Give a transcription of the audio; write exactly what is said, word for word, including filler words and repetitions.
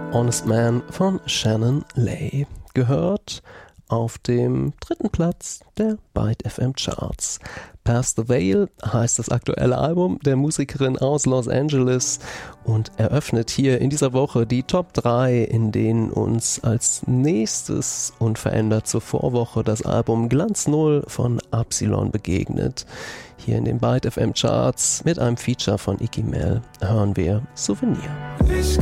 Honest Man von Shannon Lay. Gehört auf dem dritten Platz der Byte F M Charts. Past the Veil heißt das aktuelle Album der Musikerin aus Los Angeles und eröffnet hier in dieser Woche die Top drei, in denen uns als nächstes unverändert zur Vorwoche das Album Glanz Null von Absilon begegnet. Hier in den Byte F M Charts mit einem Feature von Icky Mel hören wir Souvenir.